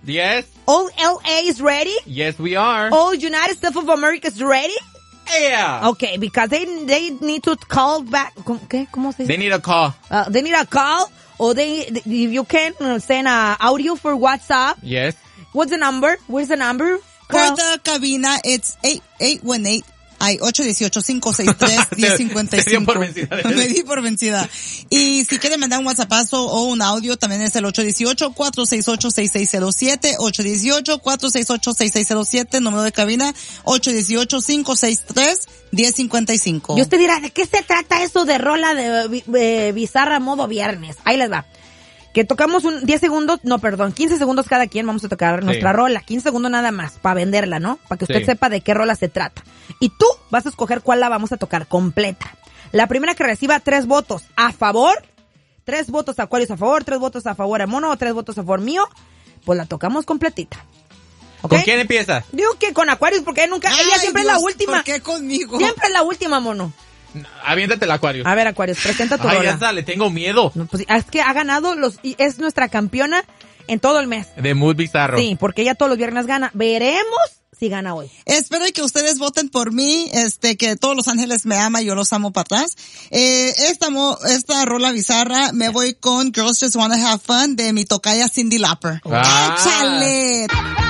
Yes. All LA is ready? Yes, we are. All United States of America is ready? Yeah. Okay, because they need to call back. ¿Qué? ¿Cómo se dice? They need a call. They need a call, or if you can send a audio for WhatsApp. Yes. What's the number? Where's the number? For the cabina, it's 818. Ay, 818-563-1055. Me di por vencida. Y si quieren mandar un WhatsAppazo o un audio, también es el 818-468-6607, 818-468-6607, número de cabina, 818-563-1055. Y usted dirá, ¿de qué se trata eso de rola de bizarra modo viernes? Ahí les va. Que tocamos 15 segundos cada quien, vamos a tocar nuestra rola, 15 segundos nada más, para venderla, ¿no? Para que usted sepa de qué rola se trata. Y tú vas a escoger cuál la vamos a tocar completa. La primera que reciba 3 votos a favor, 3 votos a Aquarius a favor, 3 votos a favor a Mono, o 3 votos a favor mío, pues la tocamos completita. ¿Okay? ¿Con quién empieza? Digo que con Aquarius, porque ella siempre es la última. ¿Por qué conmigo? Siempre es la última, Mono. Aviéntate el Aquarius. A ver, Aquarius, presenta tu rola. Ya le tengo miedo. No, pues es que ha ganado y es nuestra campeona en todo el mes. De Mood Bizarro. Sí, porque ella todos los viernes gana. Veremos si gana hoy. Espero que ustedes voten por mí, que todos los ángeles me aman y yo los amo para atrás. Esta rola bizarra, me voy con Girls Just Wanna Have Fun de mi tocaya Cyndi Lauper. ¡Échale!